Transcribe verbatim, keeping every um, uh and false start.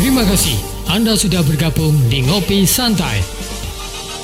Terima kasih anda sudah bergabung di Ngopi Santai.